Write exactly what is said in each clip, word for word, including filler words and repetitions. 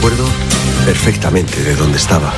acuerdo perfectamente de dónde estaba.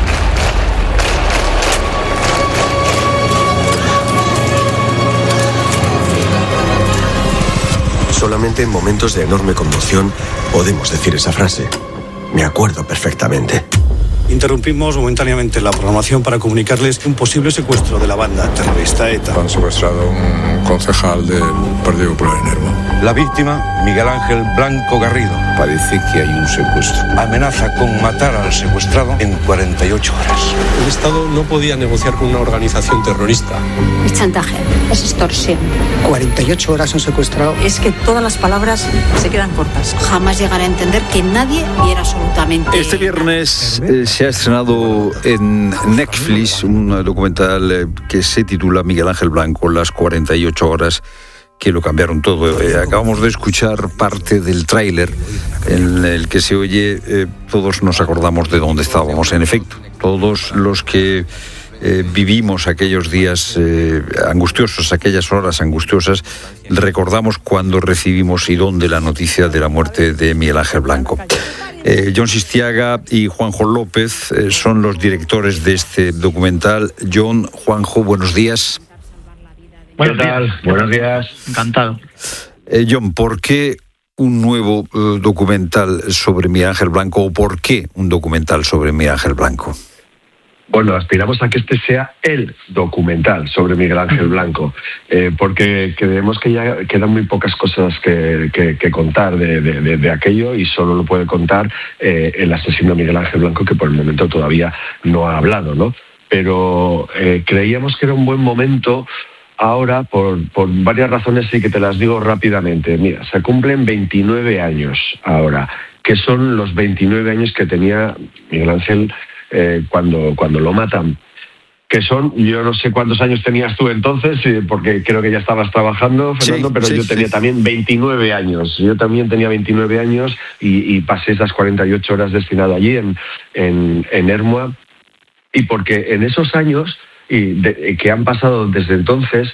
Solamente en momentos de enorme conmoción podemos decir esa frase. Me acuerdo perfectamente. Interrumpimos momentáneamente la programación para comunicarles un posible secuestro de la banda terrorista ETA. Han secuestrado a un concejal del Partido Popular en Nervo. La víctima, Miguel Ángel Blanco Garrido. Parece que hay un secuestro. Amenaza con matar al secuestrado en cuarenta y ocho horas. El Estado no podía negociar con una organización terrorista. Es chantaje, es extorsión. cuarenta y ocho horas han secuestrado. Es que todas las palabras se quedan cortas. Jamás llegaré a entender que nadie viera absolutamente. Este viernes eh, se ha estrenado en Netflix un documental eh, que se titula Miguel Ángel Blanco, las cuarenta y ocho horas que lo cambiaron todo. Eh, acabamos de escuchar parte del tráiler en el que se oye, eh, todos nos acordamos de dónde estábamos. En efecto, todos los que eh, vivimos aquellos días eh, angustiosos, aquellas horas angustiosas, recordamos cuando recibimos y dónde la noticia de la muerte de Miguel Ángel Blanco. Eh, Jon Sistiaga y Juanjo López eh, son los directores de este documental. Jon, Juanjo, buenos días. Buenos días. Buenos días. Encantado. Eh, Jon, ¿por qué un nuevo eh, documental sobre Miguel Ángel Blanco o por qué un documental sobre Miguel Ángel Blanco? Bueno, aspiramos a que este sea el documental sobre Miguel Ángel Blanco, eh, porque creemos que ya quedan muy pocas cosas que, que, que contar de, de, de aquello y solo lo puede contar eh, el asesino Miguel Ángel Blanco, que por el momento todavía no ha hablado, ¿no? Pero eh, creíamos que era un buen momento ahora por, por varias razones, y que te las digo rápidamente. Mira, se cumplen veintinueve años ahora, que son los veintinueve años que tenía Miguel Ángel eh, cuando, cuando lo matan. Que son, yo no sé cuántos años tenías tú entonces, porque creo que ya estabas trabajando, Fernando, sí, pero sí, yo tenía sí. también veintinueve años. Yo también tenía veintinueve años y, y pasé esas cuarenta y ocho horas destinado allí en, en, en Ermua. Y porque en esos años y de, que han pasado desde entonces,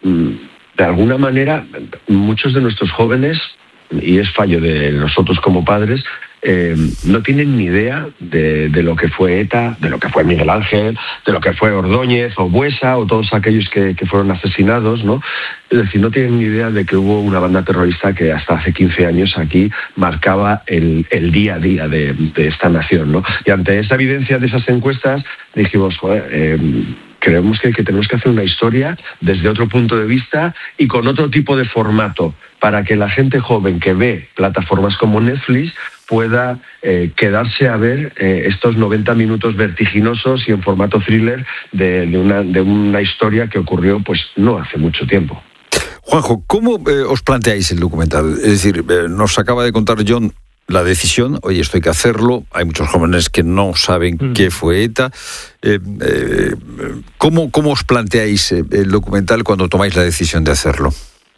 de alguna manera, muchos de nuestros jóvenes, y es fallo de nosotros como padres, eh, no tienen ni idea de, de lo que fue ETA, de lo que fue Miguel Ángel, de lo que fue Ordóñez o Buesa o todos aquellos que, que fueron asesinados, ¿no? Es decir, no tienen ni idea de que hubo una banda terrorista que hasta hace quince años aquí marcaba el, el día a día de, de esta nación, ¿no? Y ante esa evidencia de esas encuestas dijimos, joder, eh, creemos que, que tenemos que hacer una historia desde otro punto de vista y con otro tipo de formato, para que la gente joven que ve plataformas como Netflix pueda eh, quedarse a ver eh, estos noventa minutos vertiginosos y en formato thriller de, de, una, de una historia que ocurrió pues no hace mucho tiempo. Juanjo, ¿cómo eh, os planteáis el documental? Es decir, eh, nos acaba de contar Jon la decisión, oye, esto hay que hacerlo, hay muchos jóvenes que no saben mm. qué fue ETA. Eh, eh, ¿cómo, ¿Cómo os planteáis el documental cuando tomáis la decisión de hacerlo?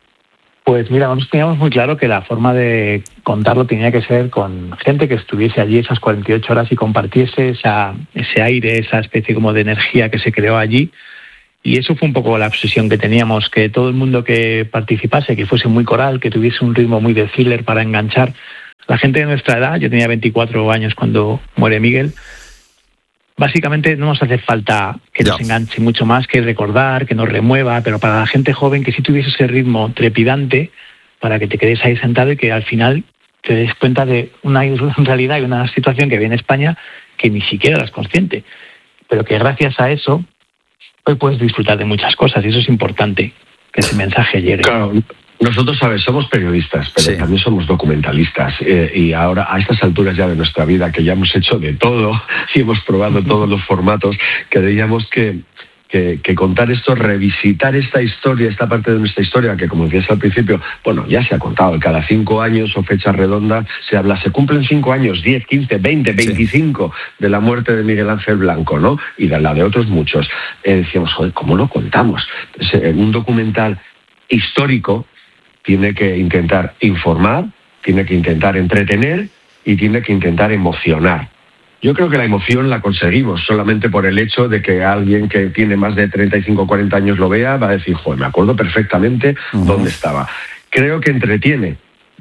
Pues mira, nosotros teníamos muy claro que la forma de contarlo tenía que ser con gente que estuviese allí esas cuarenta y ocho horas y compartiese esa, ese aire, esa especie como de energía que se creó allí. Y eso fue un poco la obsesión que teníamos, que todo el mundo que participase, que fuese muy coral, que tuviese un ritmo muy de thriller para enganchar. La gente de nuestra edad, yo tenía veinticuatro años cuando muere Miguel, básicamente no nos hace falta que nos enganche mucho más, que recordar, que nos remueva, pero para la gente joven que sí tuviese ese ritmo trepidante para que te quedes ahí sentado y que al final te des cuenta de una realidad y una situación que vive en España que ni siquiera eras consciente, pero que gracias a eso hoy puedes disfrutar de muchas cosas y eso es importante, que ese mensaje llegue. Claro. Nosotros, ¿sabes? Somos periodistas, pero sí. también somos documentalistas. Eh, y ahora, a estas alturas ya de nuestra vida, que ya hemos hecho de todo y hemos probado todos los formatos, creíamos que, que, que contar esto, revisitar esta historia, esta parte de nuestra historia, que como decías al principio, bueno, ya se ha contado, cada cinco años o fecha redonda se habla, se cumplen cinco años, diez, quince, veinte, veinticinco sí. de la muerte de Miguel Ángel Blanco, ¿no? Y de la de otros muchos. Eh, decíamos, joder, ¿cómo lo contamos? Entonces, un documental histórico tiene que intentar informar, tiene que intentar entretener y tiene que intentar emocionar. Yo creo que la emoción la conseguimos solamente por el hecho de que alguien que tiene más de treinta y cinco o cuarenta años lo vea, va a decir, joder, me acuerdo perfectamente uh-huh. dónde estaba. Creo que entretiene,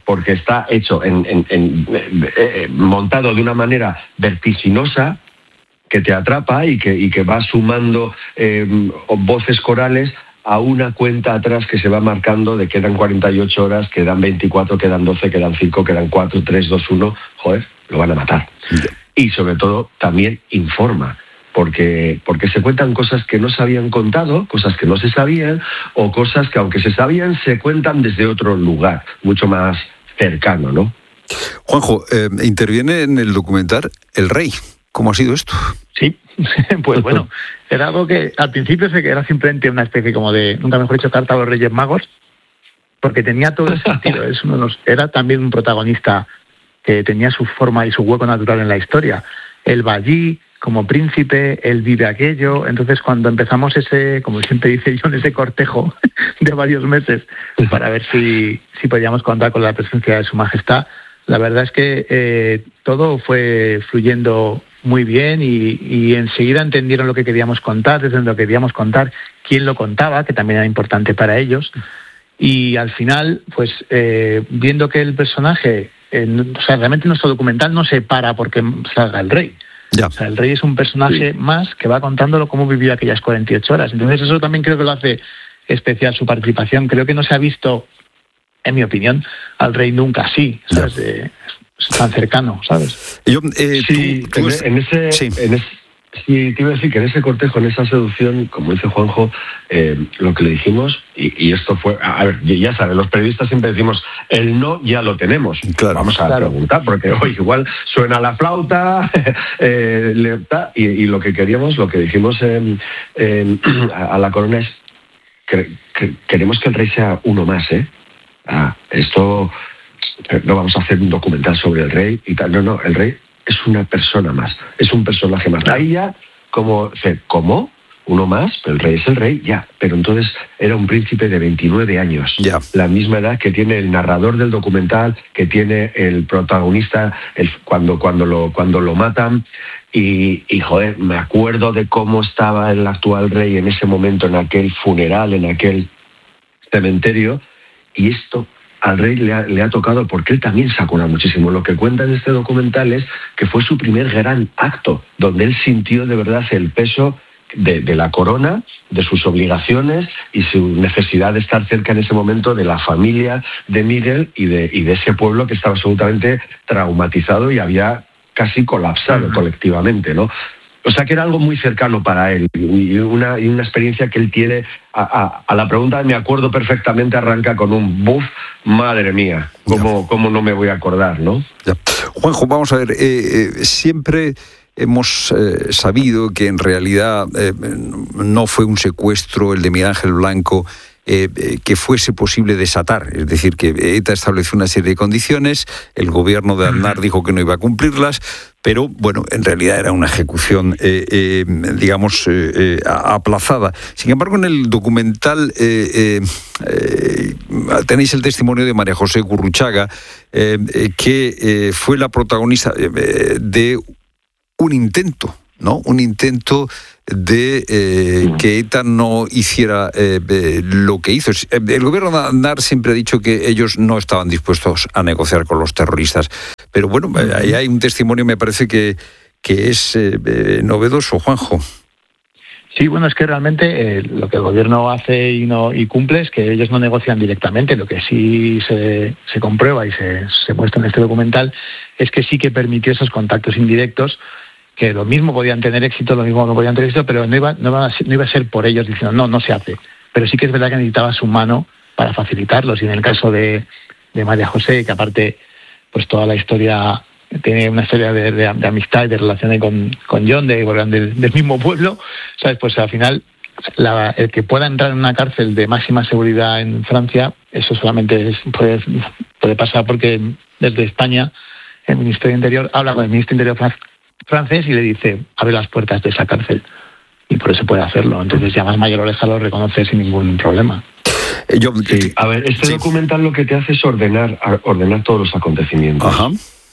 porque está hecho, en, en, en, eh, montado de una manera vertiginosa, que te atrapa y que, y que va sumando eh, voces corales a una cuenta atrás que se va marcando de quedan cuarenta y ocho horas, quedan veinticuatro, quedan doce, quedan cinco, quedan cuatro, tres, dos, uno, joder, lo van a matar. Y sobre todo también informa, porque, porque se cuentan cosas que no se habían contado, cosas que no se sabían, o cosas que aunque se sabían, se cuentan desde otro lugar, mucho más cercano, ¿no? Juanjo, eh, interviene en el documental el rey. ¿Cómo ha sido esto? Sí, pues bueno, era algo que al principio se que era simplemente una especie como de, nunca mejor dicho, carta a los Reyes Magos, porque tenía todo el sentido. Es uno de los, era también un protagonista que tenía su forma y su hueco natural en la historia. Él va allí como príncipe, él vive aquello. Entonces, cuando empezamos ese, como siempre dice John, ese cortejo de varios meses para ver si, si podíamos contar con la presencia de Su Majestad, la verdad es que eh, todo fue fluyendo muy bien y, y enseguida entendieron lo que queríamos contar, desde lo que queríamos contar, quién lo contaba, que también era importante para ellos. Y al final, pues eh, viendo que el personaje, eh, o sea, realmente nuestro documental no se para porque salga el rey. Ya. O sea, el rey es un personaje sí. más que va contándolo cómo vivió aquellas cuarenta y ocho horas. Entonces eso también creo que lo hace especial su participación. Creo que no se ha visto, en mi opinión, al rey nunca así, ¿sabes? De, tan cercano, ¿sabes? Yo, eh, sí, tú, tú en, en ese... Sí. En ese... Sí, te iba a decir que en ese cortejo, en esa seducción, como dice Juanjo, eh, lo que le dijimos, y, y esto fue, a ver, ya sabes, los periodistas siempre decimos, el no ya lo tenemos. Claro, Vamos a claro. preguntar, porque hoy igual suena la flauta, eh, le, y, y lo que queríamos, lo que dijimos eh, eh, a, a la corona es, que, que queremos que el rey sea uno más, ¿eh? Ah, esto, no vamos a hacer un documental sobre el rey y tal, no, no, el rey es una persona más, es un personaje más. Ahí ya, como, ¿cómo? Uno más, pero el rey es el rey, ya. Pero entonces era un príncipe de veintinueve años, ya. La misma edad que tiene el narrador del documental, que tiene el protagonista el, cuando, cuando, lo, cuando lo matan. Y, y, joder, me acuerdo de cómo estaba el actual rey en ese momento, en aquel funeral, en aquel cementerio, y esto al rey le ha, le ha tocado porque él también se acuerda muchísimo. Lo que cuenta en este documental es que fue su primer gran acto, donde él sintió de verdad el peso de, de la corona, de sus obligaciones y su necesidad de estar cerca en ese momento de la familia de Miguel y de, y de ese pueblo que estaba absolutamente traumatizado y había casi colapsado uh-huh. colectivamente, ¿no? O sea que era algo muy cercano para él y una, y una experiencia que él tiene. A, a, a la pregunta me acuerdo perfectamente arranca con un buf, madre mía, ¿cómo, cómo no me voy a acordar, no? Ya. Juanjo, vamos a ver, eh, eh, siempre hemos eh, sabido que en realidad eh, no fue un secuestro el de Miguel Ángel Blanco eh, eh, que fuese posible desatar, es decir, que ETA estableció una serie de condiciones, el gobierno de Aznar dijo que no iba a cumplirlas, pero bueno, en realidad era una ejecución, eh, eh, digamos, eh, eh, aplazada. Sin embargo, en el documental eh, eh, eh, tenéis el testimonio de María José Gurruchaga, eh, eh, que eh, fue la protagonista eh, de un intento, ¿no? Un intento de eh, que ETA no hiciera eh, eh, lo que hizo. El gobierno de Aznar siempre ha dicho que ellos no estaban dispuestos a negociar con los terroristas. Pero bueno, ahí hay un testimonio, me parece que, que es eh, eh, novedoso, Juanjo. Sí, bueno, es que realmente eh, lo que el gobierno hace y no y cumple es que ellos no negocian directamente. Lo que sí se, se comprueba y se, se muestra en este documental es que sí que permitió esos contactos indirectos, que lo mismo podían tener éxito, lo mismo no podían tener éxito, pero no iba, no iba, a ser, no iba a ser por ellos diciendo no, no se hace. Pero sí que es verdad que necesitaba su mano para facilitarlos. Y en el caso de, de María José, que aparte pues toda la historia tiene una historia de, de, de amistad y de relación con, con John, de del, del mismo pueblo, ¿sabes? Pues al final la, el que pueda entrar en una cárcel de máxima seguridad en Francia, eso solamente es, puede, puede pasar porque desde España el Ministerio de Interior habla con el Ministro de Interior francés y le dice, abre las puertas de esa cárcel. Y por eso puede hacerlo. Entonces ya más Mayor Oreja lo reconoce sin ningún problema. Yo, sí. A ver, este sí. documental lo que te hace es ordenar, ordenar todos los acontecimientos. Ajá.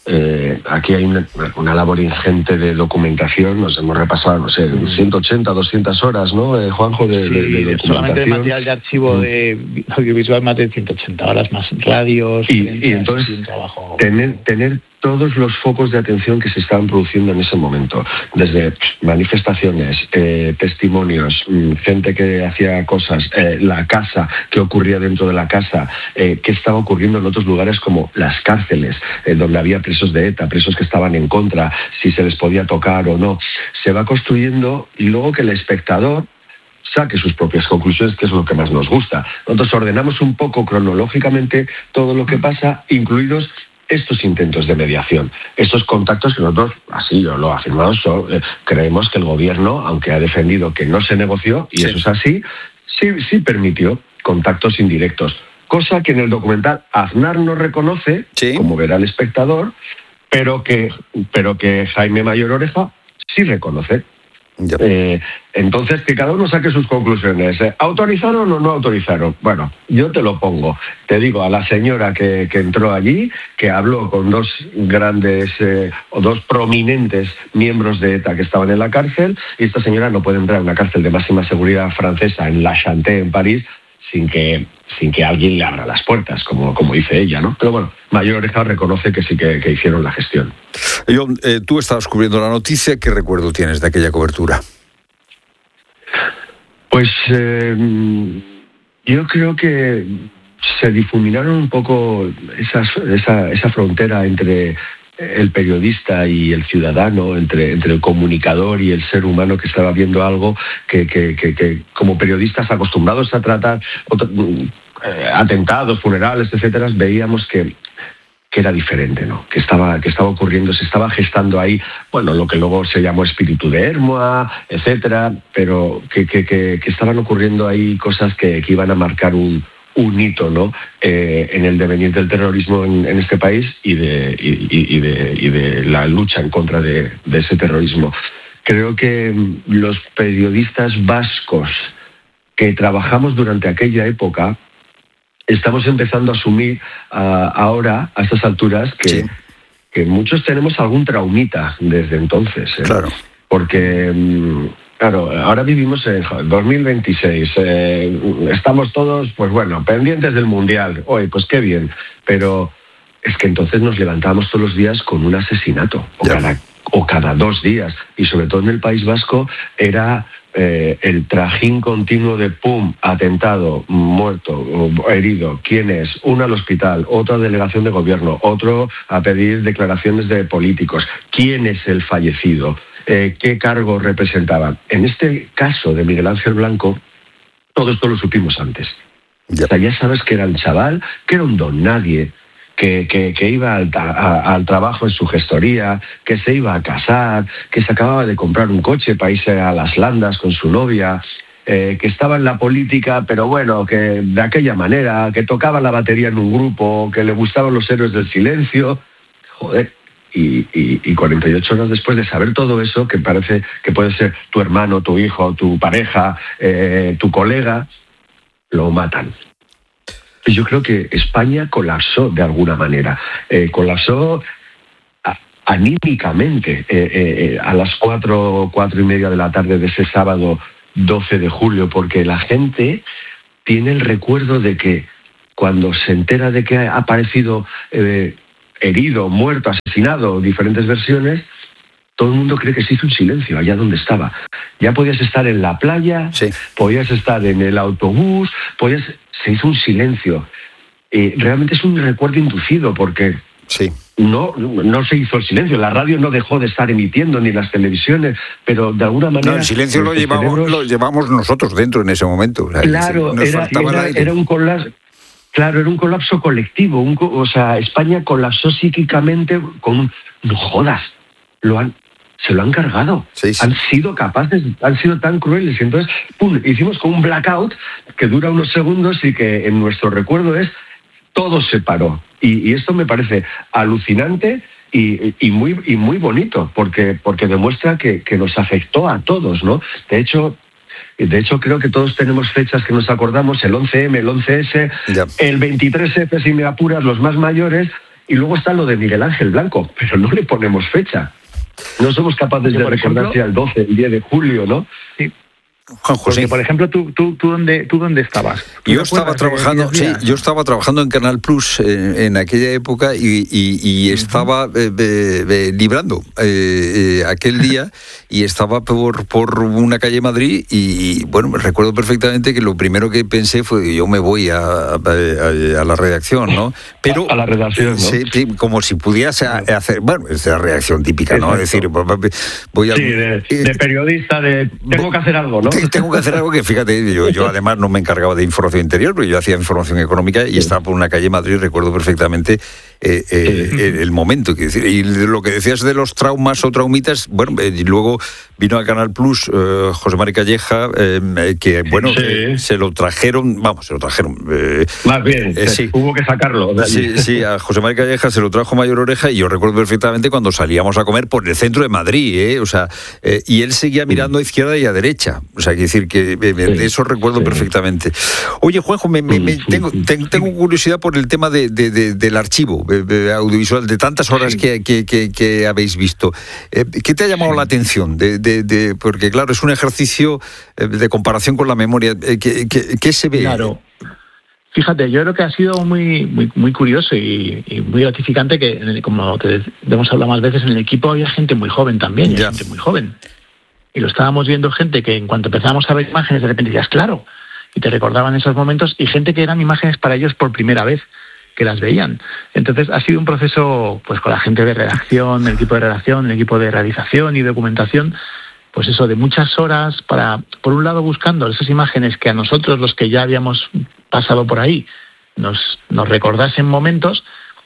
Eh, aquí hay una, una labor ingente de documentación, nos hemos repasado, no sé, ciento ochenta, doscientas horas, ¿no, eh, Juanjo? De, sí, de, de documentación. Solamente de material de archivo mm. de audiovisual, más de ciento ochenta horas, más radios. Y, y entonces, un trabajo... tener, tener todos los focos de atención que se estaban produciendo en ese momento, desde manifestaciones, eh, testimonios, gente que hacía cosas, eh, la casa, qué ocurría dentro de la casa, eh, qué estaba ocurriendo en otros lugares como las cárceles, eh, donde había presos de ETA, presos que estaban en contra, si se les podía tocar o no. Se va construyendo y luego que el espectador saque sus propias conclusiones, que es lo que más nos gusta. Nosotros ordenamos un poco cronológicamente todo lo que pasa, incluidos estos intentos de mediación, estos contactos que nosotros, así yo lo he afirmado, so, eh, creemos que el gobierno, aunque ha defendido que no se negoció, y sí. eso es así, sí, sí permitió contactos indirectos, cosa que en el documental Aznar no reconoce, sí. como verá el espectador, pero que, pero que Jaime Mayor Oreja sí reconoce. Eh, entonces, que cada uno saque sus conclusiones. Eh, ¿Autorizaron o no autorizaron? Bueno, yo te lo pongo. Te digo, a la señora que, que entró allí, que habló con dos grandes eh, o dos prominentes miembros de ETA que estaban en la cárcel, y esta señora no puede entrar a una cárcel de máxima seguridad francesa en La Chanté, en París, sin que sin que alguien le abra las puertas, como, como dice ella, ¿no? Pero bueno, Mayor Oreja reconoce que sí que, que hicieron la gestión. John, eh, tú estabas cubriendo la noticia, ¿qué recuerdo tienes de aquella cobertura? Pues eh, yo creo que se difuminaron un poco esas, esa, esa frontera entre el periodista y el ciudadano, entre, entre el comunicador y el ser humano que estaba viendo algo que, que, que, que como periodistas acostumbrados a tratar otro, eh, atentados, funerales, etcétera, veíamos que, que era diferente, ¿no? Que estaba, que estaba ocurriendo, se estaba gestando ahí, bueno, lo que luego se llamó espíritu de Hermoa, etcétera, pero que, que, que, que estaban ocurriendo ahí cosas que, que iban a marcar un un hito, ¿no? Eh, en el devenir del terrorismo en, en este país y de, y, y, de, y de la lucha en contra de, de ese terrorismo. Creo que los periodistas vascos que trabajamos durante aquella época estamos empezando a asumir uh, ahora, a estas alturas, que, sí. que muchos tenemos algún traumita desde entonces. ¿eh? Claro. Porque... Um, Claro, ahora vivimos en dos mil veintiséis, eh, estamos todos, pues bueno, pendientes del Mundial. Oye, pues qué bien, pero es que entonces nos levantábamos todos los días con un asesinato, o cada, o cada dos días, y sobre todo en el País Vasco era eh, el trajín continuo de pum, atentado, muerto, herido, quién es, uno al hospital, otra delegación de gobierno, otro a pedir declaraciones de políticos, quién es el fallecido. Eh, qué cargo representaban. En este caso de Miguel Ángel Blanco, todo esto lo supimos antes. Ya. O sea, ya sabes que era un chaval, que era un don nadie, que, que, que iba al, a, al trabajo en su gestoría, que se iba a casar, que se acababa de comprar un coche para irse a las Landas con su novia, eh, que estaba en la política, pero bueno, que de aquella manera, que tocaba la batería en un grupo, que le gustaban los héroes del silencio. Joder. Y, y, y cuarenta y ocho horas después de saber todo eso, que parece que puede ser tu hermano, tu hijo, tu pareja, eh, tu colega, lo matan. Yo creo que España colapsó de alguna manera, eh, colapsó a, anímicamente eh, eh, a las cuatro, cuatro y media de la tarde de ese sábado doce de julio, porque la gente tiene el recuerdo de que cuando se entera de que ha aparecido... Eh, herido, muerto, asesinado, diferentes versiones, todo el mundo cree que se hizo un silencio allá donde estaba. Ya podías estar en la playa, sí. podías estar en el autobús, podías... se hizo un silencio. Eh, realmente es un recuerdo inducido porque sí. no, no se hizo el silencio. La radio no dejó de estar emitiendo, ni las televisiones, pero de alguna manera... No, el silencio lo llevamos, cerebros... lo llevamos nosotros dentro en ese momento. O sea, claro, nos era, era, era un colapso. Claro, era un colapso colectivo, un, o sea, España colapsó psíquicamente con un... No jodas, lo han, se lo han cargado, sí, sí. han sido capaces, han sido tan crueles, y entonces, pum, hicimos como un blackout que dura unos segundos y que en nuestro recuerdo es, todo se paró. Y, y esto me parece alucinante y, y, muy, y muy bonito, porque, porque demuestra que, que nos afectó a todos, ¿no? De hecho... De hecho, creo que todos tenemos fechas que nos acordamos, el once eme, el once ese, ya. el veintitrés efe, si me apuras, los más mayores, Y luego está lo de Miguel Ángel Blanco, pero no le ponemos fecha. No somos capaces de recordar si al doce, el diez de julio, ¿no? Sí. Juan José. Porque, por ejemplo, ¿tú, tú, tú, dónde, tú dónde estabas? ¿Tú yo estaba trabajando, sí, yo estaba trabajando en Canal Plus eh, en aquella época y, y, y estaba eh, eh, eh, librando eh, eh, aquel día y estaba por, por una calle Madrid y, y, bueno, me recuerdo perfectamente que lo primero que pensé fue que yo me voy a, a, a la redacción, ¿no? Pero a, a la redacción, ¿no? Sí, sí, como si pudiese hacer, bueno, es la reacción típica, ¿no? Es decir, voy a... Sí, de, de periodista, de tengo que hacer algo, ¿no? Tengo que hacer algo que, fíjate, yo, yo además no me encargaba de información interior, pero yo hacía información económica y sí. Estaba por una calle Madrid, recuerdo perfectamente eh, eh, sí. el, el momento. Que decir, y lo que decías de los traumas o traumitas, bueno, eh, y luego vino a Canal Plus eh, José Mari Calleja, eh, que bueno, sí. eh, se lo trajeron, vamos, se lo trajeron. Eh, Más bien, eh, sí. hubo que sacarlo. Sí, sí, a José Mari Calleja se lo trajo Mayor Oreja y yo recuerdo perfectamente cuando salíamos a comer por el centro de Madrid, eh, o sea, eh, y él seguía mirando a izquierda y a derecha, o sea, hay que decir que eh, de eso recuerdo sí. perfectamente. Oye, Juanjo, me, me, me, tengo, tengo, tengo curiosidad por el tema de, de, de, del archivo de, de audiovisual, de tantas horas sí. que, que, que, que habéis visto. Eh, ¿Qué te ha llamado sí. la atención? De, de, de, porque, claro, es un ejercicio de comparación con la memoria. ¿Qué, qué, qué se ve? Claro. Fíjate, yo creo que ha sido muy muy, muy curioso y, y muy gratificante que, como te hemos hablado más veces, en el equipo había gente muy joven también, y gente muy joven. Y lo estábamos viendo gente que en cuanto empezábamos a ver imágenes, de repente decías, claro, y te recordaban esos momentos, y gente que eran imágenes para ellos por primera vez, que las veían. Entonces ha sido un proceso, pues con la gente de redacción, el equipo de redacción, el equipo de realización y documentación, pues eso, de muchas horas para, por un lado, buscando esas imágenes que a nosotros, los que ya habíamos pasado por ahí, nos, nos recordasen momentos,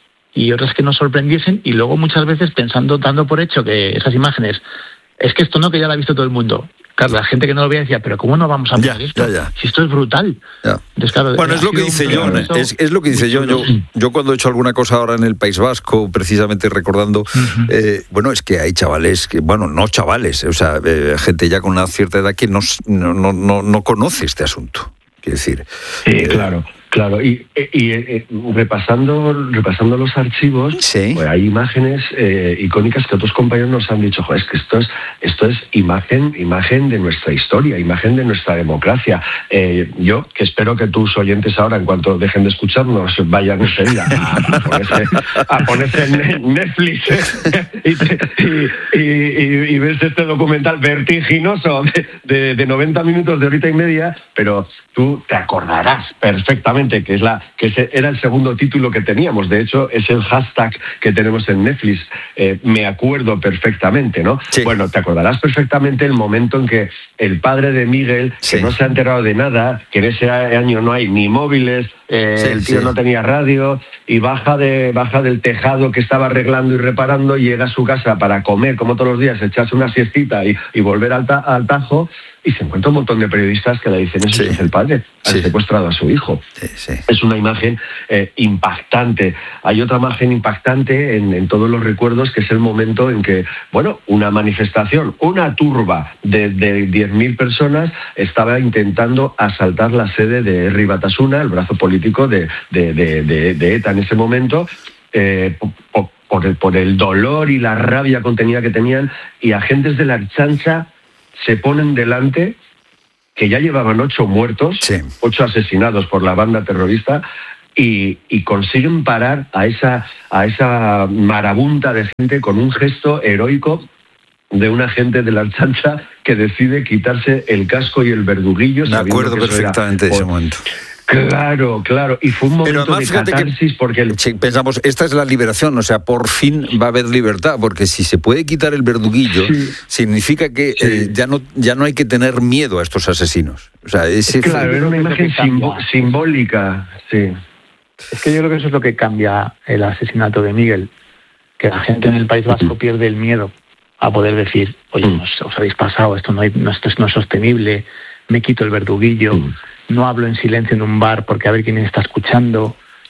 y otras que nos sorprendiesen, y luego muchas veces pensando, dando por hecho que esas imágenes, es que esto no, que ya lo ha visto todo el mundo. Claro, la gente que no lo veía decía, pero ¿cómo no vamos a ver esto? Ya, ya. Si esto es brutal. Entonces, claro, bueno, es lo que dice John, es, es lo que dice John. Yo, yo cuando he hecho alguna cosa ahora en el País Vasco, precisamente recordando, uh-huh. eh, bueno, es que hay chavales, que bueno, no chavales, o sea, eh, gente ya con una cierta edad que no, no, no, no conoce este asunto. Quiero decir. Sí, eh, claro. Claro, y, y, y repasando repasando los archivos, ¿sí? Pues hay imágenes eh, icónicas que otros compañeros nos han dicho, joder, es que esto es esto es imagen imagen de nuestra historia, imagen de nuestra democracia. Eh, yo, que espero que tus oyentes ahora, en cuanto dejen de escucharnos, vayan enseguida a, a, ponerse, a ponerse en Netflix ¿eh? y, te, y, y, y, y ves este documental vertiginoso de, de, de noventa minutos, de horita y media, pero tú te acordarás perfectamente que es la que ese era el segundo título que teníamos. De hecho, es el hashtag que tenemos en Netflix. Eh, me acuerdo perfectamente, ¿no? Sí. Bueno, te acordarás perfectamente el momento en que el padre de Miguel, sí. que no se ha enterado de nada, que en ese año no hay ni móviles, eh, sí, el tío sí. no tenía radio, y baja de baja del tejado que estaba arreglando y reparando, y llega a su casa para comer, como todos los días, echarse una siestita y, y volver al, ta, al Tajo, y se encuentra un montón de periodistas que le dicen, ese sí. es el padre, ha sí. secuestrado a su hijo. Sí, sí. Es una imagen eh, impactante. Hay otra imagen impactante en, en todos los recuerdos, que es el momento en que, bueno, una manifestación, una turba de, de diez mil personas estaba intentando asaltar la sede de Herri Batasuna, el brazo político de, de, de, de, de ETA en ese momento, eh, por, por, el, por el dolor y la rabia contenida que tenían, y agentes de la Ertzaintza se ponen delante, que ya llevaban ocho muertos, sí. ocho asesinados por la banda terrorista, y, y consiguen parar a esa, a esa marabunta de gente con un gesto heroico de un agente de la Ertzaintza que decide quitarse el casco y el verduguillo. Me acuerdo perfectamente de ese momento. Claro, claro, y fue un momento Pero además, de catarsis, que, porque... El... Sí, pensamos, esta es la liberación, o sea, por fin va a haber libertad, porque si se puede quitar el verduguillo, sí. significa que sí. eh, ya no ya no hay que tener miedo a estos asesinos. O sea, ese claro, fue... era una imagen simbo- simbólica, sí. Es que yo creo que eso es lo que cambia el asesinato de Miguel, que la gente en el País Vasco pierde el miedo a poder decir, oye, mm. os, os habéis pasado, esto no, hay, no, esto no es sostenible, me quito el verduguillo, mm. no hablo en silencio en un bar porque a ver quién está escuchando,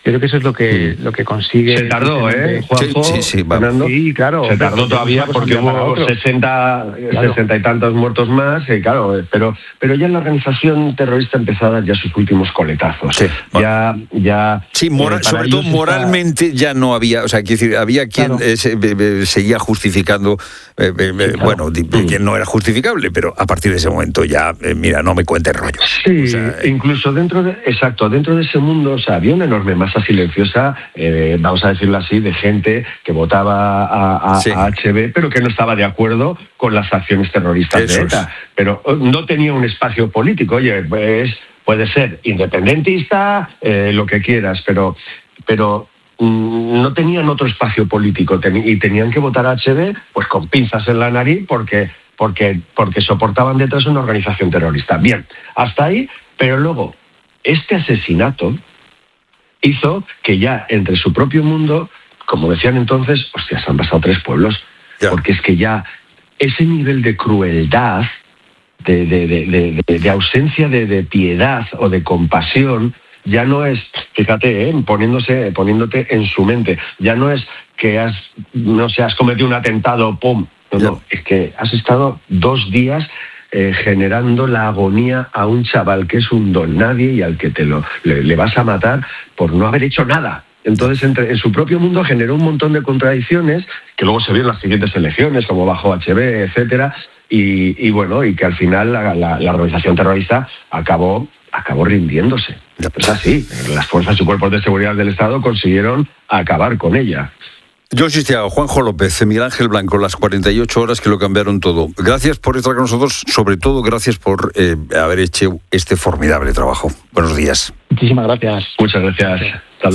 Yo creo que eso es lo que lo que consigue. Se tardó, ¿eh, Juanjo? Sí, sí, sí, Fernando. Sí, claro. Se tardó todavía porque hubo sesenta, claro. sesenta y tantos muertos más, y claro, pero pero ya la organización terrorista empezó a dar ya sus últimos coletazos. Sí. Ya, ya. Sí, mora, eh, sobre todo moralmente está... ya no había, o sea, quiero decir, había quien claro. eh, se, eh, seguía justificando, eh, eh, sí, claro. bueno, mm. que no era justificable, pero a partir de ese momento ya, eh, mira, no me cuentes rollos. Sí, o sea, eh, incluso dentro de, exacto, dentro de ese mundo, o sea, había una enorme masa silenciosa, eh, vamos a decirlo así, de gente que votaba a, a, sí. a H B, pero que no estaba de acuerdo con las acciones terroristas Eso de ETA. Es. Pero no tenía un espacio político. Oye, pues puede ser independentista, eh, lo que quieras, pero, pero mm, no tenían otro espacio político ten- y tenían que votar a H B pues con pinzas en la nariz porque, porque, porque soportaban detrás una organización terrorista. Bien, hasta ahí, pero luego este asesinato hizo que ya entre su propio mundo, como decían entonces, hostias, han pasado tres pueblos, ya. Porque es que ya ese nivel de crueldad, de, de, de, de, de ausencia de, de piedad o de compasión, ya no es, fíjate, ¿eh? poniéndose, poniéndote en su mente, ya no es que has, no sé, has cometido un atentado, ¡pum! No, no, es que has estado dos días Eh, generando la agonía a un chaval que es un don nadie y al que te lo le, le vas a matar por no haber hecho nada. Entonces, entre, en su propio mundo generó un montón de contradicciones que luego se vieron en las siguientes elecciones, como bajo H B, etcétera, y, y bueno, y que al final la, la, la organización terrorista acabó acabó rindiéndose. Es así, las fuerzas y cuerpos de seguridad del Estado consiguieron acabar con ella. Joshi Thiago, Juanjo López, Miguel Ángel Blanco, las cuarenta y ocho horas que lo cambiaron todo. Gracias por estar con nosotros, sobre todo gracias por eh, haber hecho este formidable trabajo. Buenos días. Muchísimas gracias. Muchas gracias. Salud.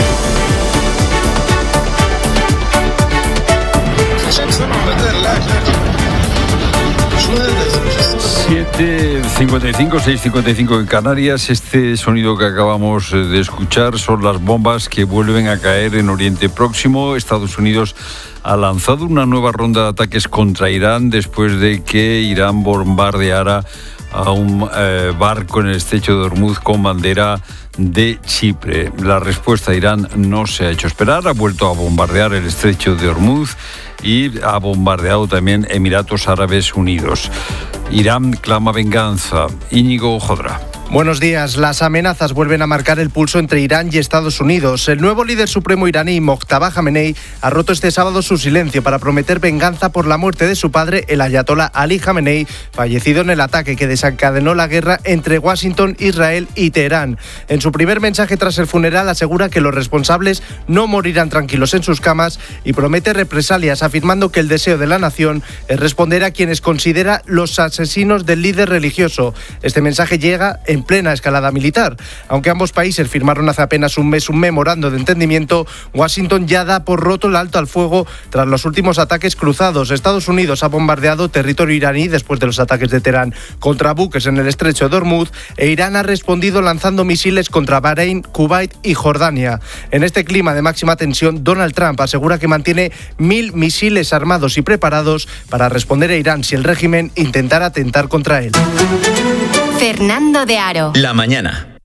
siete cincuenta y cinco, seis cincuenta y cinco en Canarias. Este sonido que acabamos de escuchar son las bombas que vuelven a caer en Oriente Próximo. Estados Unidos ha lanzado una nueva ronda de ataques contra Irán después de que Irán bombardeara a un eh, barco en el estrecho de Hormuz con bandera de Chipre. La respuesta de Irán no se ha hecho esperar, ha vuelto a bombardear el estrecho de Hormuz y ha bombardeado también Emiratos Árabes Unidos. Irán clama venganza. Íñigo Jodra. Buenos días. Las amenazas vuelven a marcar el pulso entre Irán y Estados Unidos. El nuevo líder supremo iraní, Mojtaba Jamenei, ha roto este sábado su silencio para prometer venganza por la muerte de su padre, el ayatolá Ali Jamenei, fallecido en el ataque que desencadenó la guerra entre Washington, Israel y Teherán. En su primer mensaje tras el funeral asegura que los responsables no morirán tranquilos en sus camas y promete represalias, afirmando que el deseo de la nación es responder a quienes considera los asesinos del líder religioso. Este mensaje llega en plena escalada militar. Aunque ambos países firmaron hace apenas un mes un memorando de entendimiento, Washington ya da por roto el alto al fuego tras los últimos ataques cruzados. Estados Unidos ha bombardeado territorio iraní después de los ataques de Teherán contra buques en el estrecho de Hormuz e Irán ha respondido lanzando misiles contra Bahrein, Kuwait y Jordania. En este clima de máxima tensión, Donald Trump asegura que mantiene mil misiles armados y preparados para responder a Irán si el régimen intentara atentar contra él. Fernando de Aro. La mañana.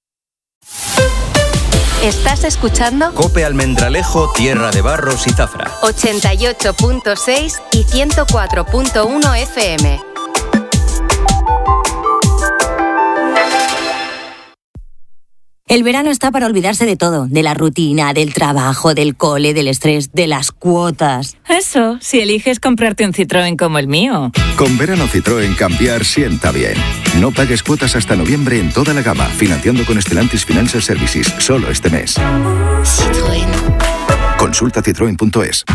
¿Estás escuchando? Cope Almendralejo, Tierra de Barros y Zafra. ochenta y ocho punto seis y ciento cuatro punto uno F M. El verano está para olvidarse de todo, de la rutina, del trabajo, del cole, del estrés, de las cuotas. Eso, si eliges comprarte un Citroën como el mío. Con verano Citroën cambiar sienta bien. No pagues cuotas hasta noviembre en toda la gama, financiando con Stellantis Financial Services, solo este mes. Citroën. Consulta citroen punto es.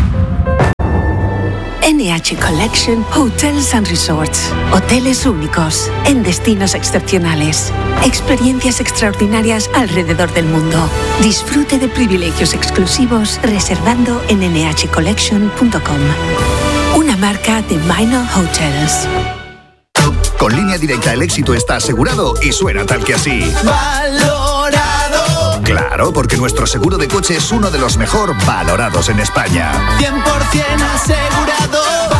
N H Collection Hotels and Resorts. Hoteles únicos, en destinos excepcionales. Experiencias extraordinarias alrededor del mundo. Disfrute de privilegios exclusivos reservando en ene hache collection punto com. Una marca de Minor Hotels. Con Línea Directa el éxito está asegurado y suena tal que así. ¡Valorado! Claro, porque nuestro seguro de coche es uno de los mejor valorados en España. cien por ciento asegurado.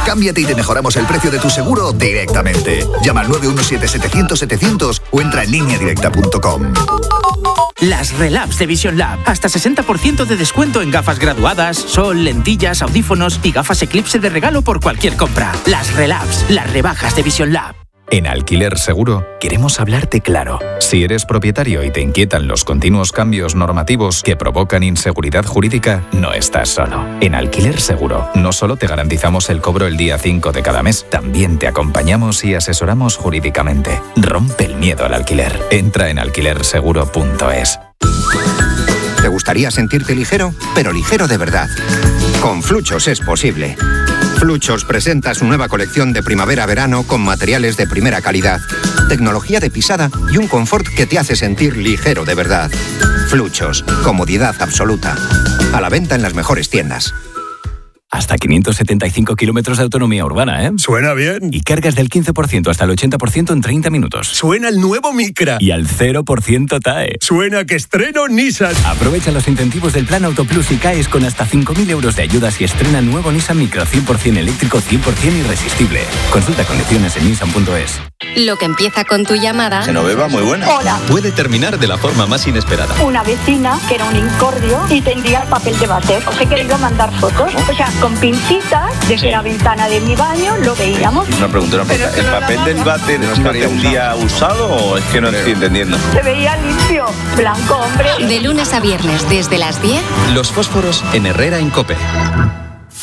Cámbiate y te mejoramos el precio de tu seguro directamente. Llama al nueve uno siete setecientos setecientos o entra en línea directa punto com. Las Relabs de Vision Lab. Hasta sesenta por ciento de descuento en gafas graduadas, sol, lentillas, audífonos y gafas Eclipse de regalo por cualquier compra. Las Relabs, las rebajas de Vision Lab. En Alquiler Seguro queremos hablarte claro. Si eres propietario y te inquietan los continuos cambios normativos que provocan inseguridad jurídica, no estás solo. En Alquiler Seguro no solo te garantizamos el cobro el día cinco de cada mes, también te acompañamos y asesoramos jurídicamente. Rompe el miedo al alquiler. Entra en alquiler seguro punto es. ¿Te gustaría sentirte ligero? Pero ligero de verdad. Con Fluchos es posible. Fluchos presenta su nueva colección de primavera-verano con materiales de primera calidad, tecnología de pisada y un confort que te hace sentir ligero de verdad. Fluchos, comodidad absoluta. A la venta en las mejores tiendas. Hasta quinientos setenta y cinco kilómetros de autonomía urbana, ¿eh? Suena bien. Y cargas del quince por ciento hasta el ochenta por ciento en treinta minutos. Suena el nuevo Micra. Y al cero por ciento T A E. Suena que estreno Nissan. Aprovecha los incentivos del Plan Auto Plus y caes con hasta cinco mil euros de ayudas y estrena nuevo Nissan Micra cien por ciento eléctrico, cien por ciento irresistible. Consulta condiciones en nissan punto es. Lo que empieza con tu llamada... Genoveva, muy buena. Hola. Puede terminar de la forma más inesperada. Una vecina que era un incordio y tendría el papel de váter. Os he querido mandar fotos. O sea, con pincitas, desde sí. la ventana de mi baño lo veíamos. Una pregunta, una pregunta. ¿El papel del váter no estaría un día usado o es que no estoy entendiendo? Se veía limpio, blanco, hombre. De lunes a viernes, desde las diez. Los fósforos en Herrera en COPE.